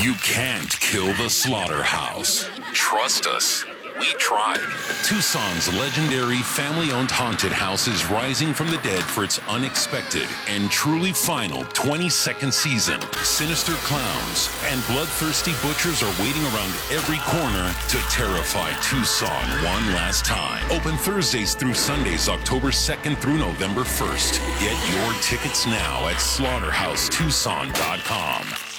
You can't kill the slaughterhouse. Trust us. We tried. Tucson's legendary family-owned haunted house is rising from the dead for its unexpected and truly final 22nd season. Sinister clowns and bloodthirsty butchers are waiting around every corner to terrify Tucson one last time. Open Thursdays through Sundays, October 2nd through November 1st. Get your tickets now at slaughterhousetucson.com.